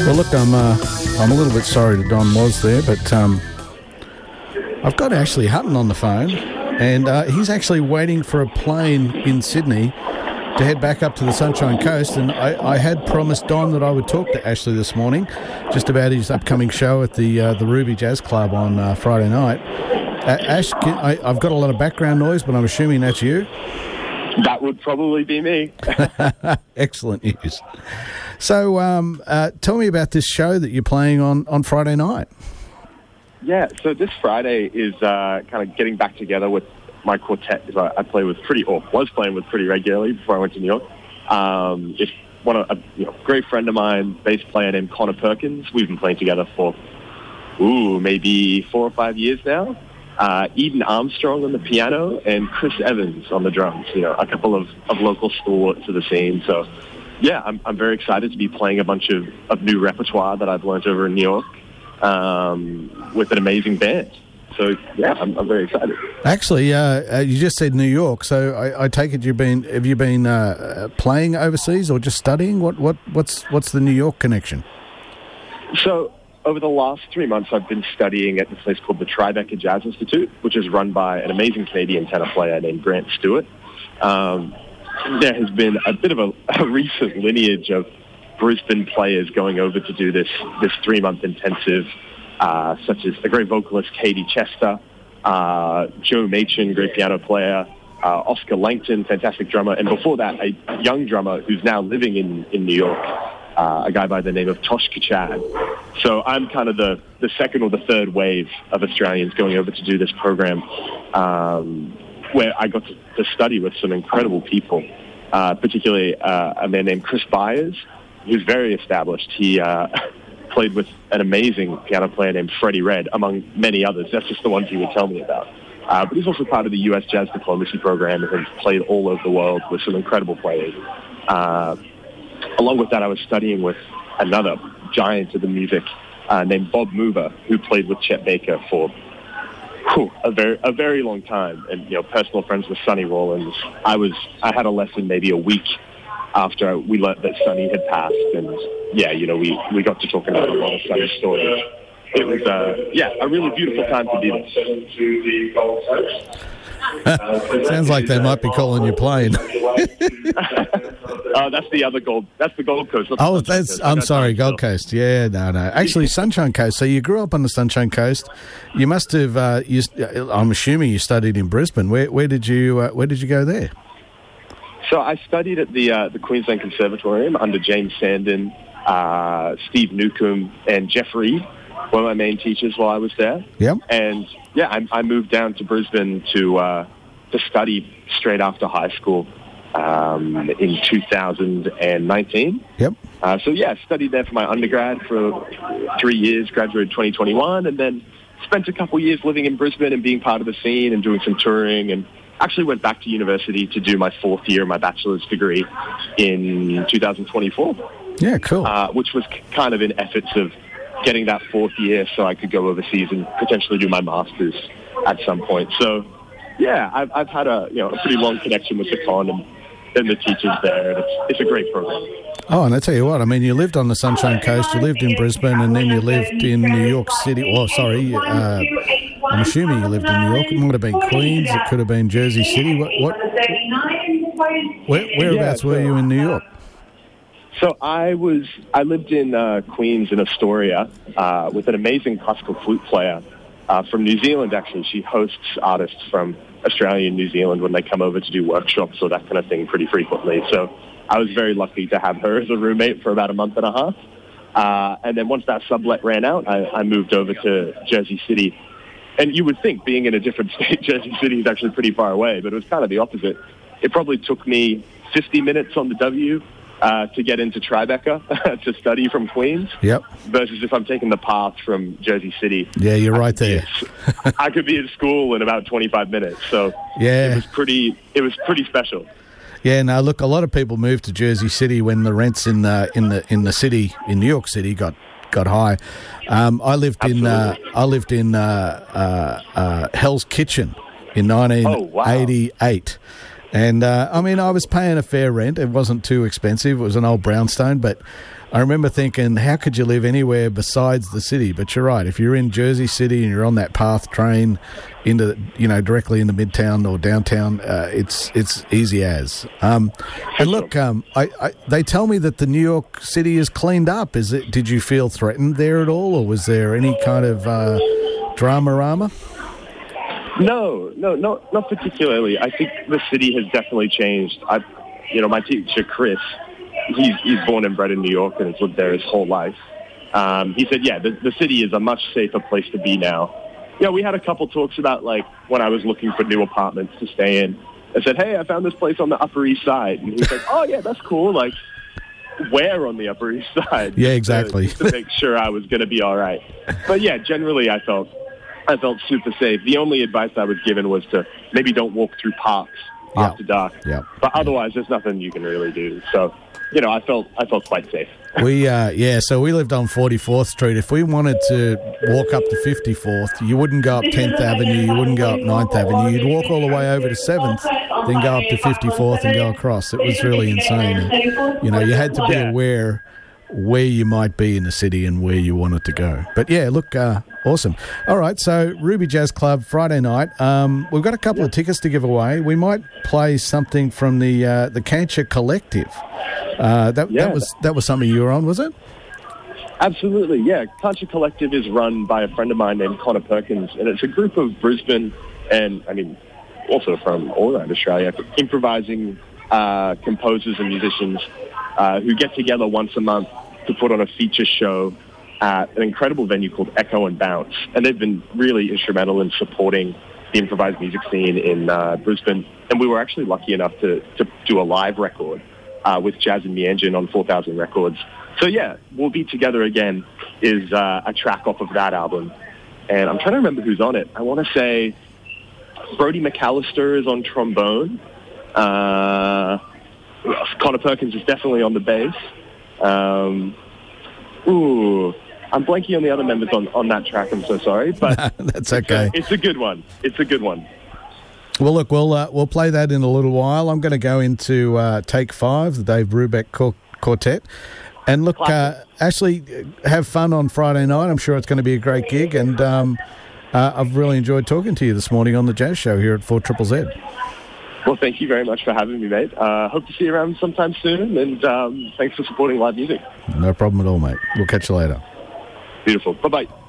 Well, look, I'm a little bit sorry that Don was there, but I've got Ashley Hutton on the phone, and he's actually waiting for a plane in Sydney to head back up to the Sunshine Coast. And I had promised Don that I would talk to Ashley this morning just about his upcoming show at the Ruby Jazz Club on Friday night. Ash, I've got a lot of background noise, but I'm assuming that's you. That would probably be me. Excellent news. So tell me about this show that you're playing on Friday night. Yeah, so this Friday is kind of getting back together with my quartet. I play with was playing with pretty regularly before I went to New York. It's a great friend of mine, bass player named Connor Perkins. We've been playing together for maybe 4 or 5 years now. Eden Armstrong on the piano and Chris Evans on the drums. A couple of local stalwarts of the scene. So, yeah, I'm very excited to be playing a bunch of new repertoire that I've learned over in New York with an amazing band. So, yeah, I'm very excited. Actually, you just said New York, so I take it have you been playing overseas or just studying? What's the New York connection? So, over the last 3 months, I've been studying at this place called the Tribeca Jazz Institute, which is run by an amazing Canadian tenor player named Grant Stewart. There has been a bit of a recent lineage of Brisbane players going over to do this 3-month intensive, such as the great vocalist Katie Chester, Joe Machin, great piano player, Oscar Langton, fantastic drummer, and before that, a young drummer who's now living in New York, a guy by the name of Tosh Kachad. So I'm kind of the second or the third wave of Australians going over to do this program, where I got to study with some incredible people, particularly a man named Chris Byers, who's very established. He played with an amazing piano player named Freddie Redd, among many others. That's just the ones he would tell me about. But he's also part of the U.S. Jazz Diplomacy Program and has played all over the world with some incredible players. Along with that, I was studying with another giant of the music named Bob Mover, who played with Chet Baker for a very long time, and personal friends with Sonny Rollins. I had a lesson maybe a week after we learned that Sonny had passed, and we got to talk about a lot of Sonny's stories. It was a really beautiful time to be there. Sounds like they might be calling you plane. That's the Gold Coast. I'm sorry, Gold Coast. Yeah, no. Actually, Sunshine Coast. So you grew up on the Sunshine Coast. You must have. I'm assuming you studied in Brisbane. Where did you go there? So I studied at the Queensland Conservatorium under James Sandin, Steve Newcomb, and Jeff Reed were my main teachers while I was there. Yep. And I moved down to Brisbane to study straight after high school in 2019. Yep. Studied there for my undergrad for 3 years, graduated 2021, and then spent a couple years living in Brisbane and being part of the scene and doing some touring, and actually went back to university to do my 4th year of my bachelor's degree in 2024. Yeah, cool. Which was kind of in efforts of getting that 4th year so I could go overseas and potentially do my master's at some point. So, yeah, I've had a pretty long connection with the con and the teachers there. And it's a great program. Oh, and I tell you what, I mean, you lived on the Sunshine Coast, you lived in Brisbane, and then you lived in New York City. Well, sorry, I'm assuming you lived in New York. It might have been Queens. It could have been Jersey City. Whereabouts were you in New York? So I lived in Queens in Astoria with an amazing classical flute player from New Zealand, actually. She hosts artists from Australia and New Zealand when they come over to do workshops or that kind of thing pretty frequently. So I was very lucky to have her as a roommate for about a month and a half. And then once that sublet ran out, I moved over to Jersey City. And you would think, being in a different state, Jersey City is actually pretty far away, but it was kind of the opposite. It probably took me 50 minutes on the W to get into Tribeca to study from Queens. Yep. Versus if I'm taking the path from Jersey City. Yeah, you're right there. I could be at school in about 25 minutes. So yeah, it was pretty special. Yeah, no, look, a lot of people moved to Jersey City when the rents in the city in New York City got high. I lived in Hell's Kitchen in 1988. And, I mean, I was paying a fair rent. It wasn't too expensive. It was an old brownstone, but I remember thinking, how could you live anywhere besides the city? But you're right. If you're in Jersey City and you're on that PATH train into, directly into Midtown or downtown, it's easy as. And look, they tell me that the New York City is cleaned up. Did you feel threatened there at all, or was there any kind of drama-rama? No, not particularly. I think the city has definitely changed. My teacher, Chris, he's born and bred in New York and has lived there his whole life. He said, the city is a much safer place to be now. We had a couple talks about, like, when I was looking for new apartments to stay in. I said, hey, I found this place on the Upper East Side. And he's like, oh, yeah, that's cool. Like, where on the Upper East Side? Yeah, exactly. To make sure I was going to be all right. But, yeah, generally I felt super safe. The only advice I was given was to maybe don't walk through parks after dark. Yeah. But otherwise, there's nothing you can really do. So, I felt quite safe. So we lived on 44th Street. If we wanted to walk up to 54th, you wouldn't go up 10th Avenue, you wouldn't go up 9th Avenue. You'd walk all the way over to 7th, then go up to 54th and go across. It was really insane. And, you had to be aware where you might be in the city and where you wanted to go. But, yeah, look, awesome. All right, so Ruby Jazz Club, Friday night. We've got a couple of tickets to give away. We might play something from the Cancer Collective. That was something you were on, was it? Absolutely, yeah. Cancer Collective is run by a friend of mine named Connor Perkins, and it's a group of Brisbane and, also from all around Australia, improvising composers and musicians who get together once a month to put on a feature show at an incredible venue called Echo and Bounce. And they've been really instrumental in supporting the improvised music scene in Brisbane. And we were actually lucky enough to do a live record with Jazz and Meanjin on 4000 Records. So, yeah, We'll Be Together Again is a track off of that album. And I'm trying to remember who's on it. I want to say Brody McAllister is on trombone. Connor Perkins is definitely on the bass. I'm blanking on the other members on that track. I'm so sorry, but that's okay. It's a good one. Well, look, we'll play that in a little while. I'm going to go into Take 5, the Dave Brubeck Quartet. And look, Ashley, have fun on Friday night. I'm sure it's going to be a great gig. And I've really enjoyed talking to you this morning on the Jazz Show here at 4ZZZ. Well, thank you very much for having me, mate. Hope to see you around sometime soon. And thanks for supporting live music. No problem at all, mate. We'll catch you later. Beautiful. Bye-bye.